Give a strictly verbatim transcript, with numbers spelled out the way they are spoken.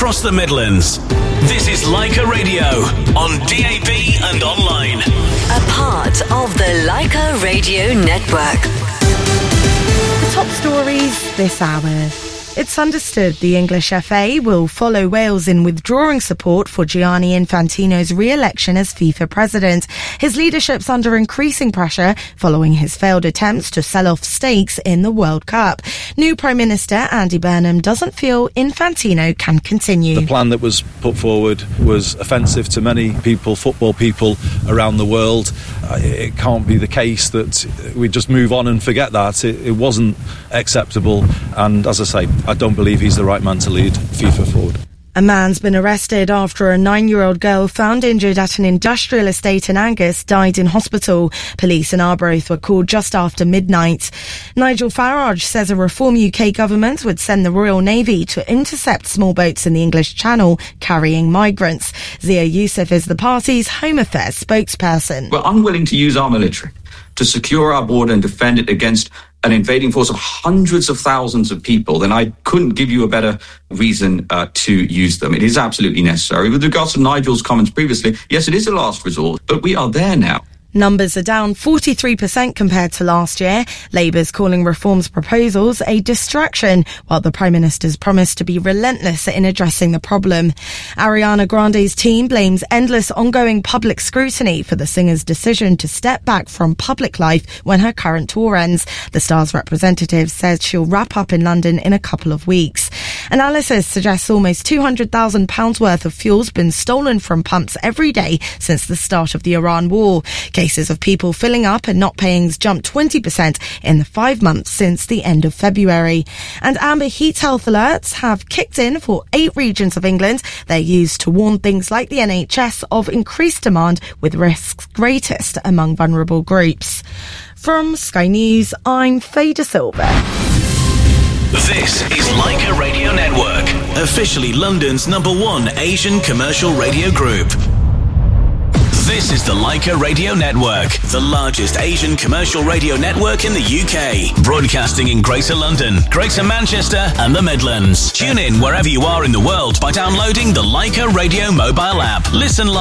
across the Midlands. This is Leica Radio on D A B and online. A part of the Leica Radio Network. The top stories this hour. It's understood the English F A will follow Wales in withdrawing support for Gianni Infantino's re-election as FIFA president. His leadership's under increasing pressure following his failed attempts to sell off stakes in the World Cup. New Prime Minister Andy Burnham doesn't feel Infantino can continue. The plan that was put forward was offensive to many people, football people around the world. It can't be the case that we just move on and forget that. It, it wasn't acceptable, and as I say, I don't believe he's the right man to lead FIFA forward. A man's been arrested after a nine-year-old girl found injured at an industrial estate in Angus died in hospital. Police in Arbroath were called just after midnight. Nigel Farage says a Reform U K government would send the Royal Navy to intercept small boats in the English Channel carrying migrants. Zia Youssef is the party's Home Affairs spokesperson. We're unwilling to use our military to secure our border and defend it against an invading force of hundreds of thousands of people, then I couldn't give you a better reason uh, to use them. It is absolutely necessary. With regards to Nigel's comments previously, yes, it is a last resort, but we are there now. Numbers are down forty-three percent compared to last year. Labour's calling Reform's proposals a distraction, while the Prime Minister's promised to be relentless in addressing the problem. Ariana Grande's team blames endless ongoing public scrutiny for the singer's decision to step back from public life when her current tour ends. The star's representative says she'll wrap up in London in a couple of weeks. Analysis suggests almost two hundred thousand pounds worth of fuel's been stolen from pumps every day since the start of the Iran war. Cases of people filling up and not paying has jumped twenty percent in the five months since the end of February. And amber heat health alerts have kicked in for eight regions of England. They're used to warn things like the N H S of increased demand, with risks greatest among vulnerable groups. From Sky News, I'm Faye De Silva. This is Leica Radio Network, officially London's number one Asian commercial radio group. This is the Leica Radio Network, the largest Asian commercial radio network in the U K, broadcasting in Greater London, Greater Manchester and the Midlands. Tune in wherever you are in the world by downloading the Leica Radio mobile app. Listen live.